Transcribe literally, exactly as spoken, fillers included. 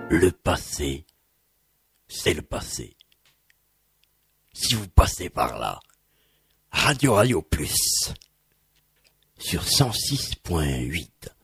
Le passé, c'est le passé. Si vous passez par là, Radio Radio Plus sur cent six point huit.